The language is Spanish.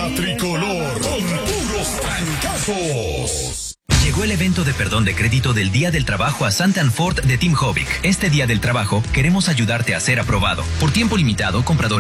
La tricolor con puros trancazos. Llegó el evento de perdón de crédito del Día del Trabajo a Santan Ford de Team Hobic. Este Día del Trabajo queremos ayudarte a ser aprobado. Por tiempo limitado, compradores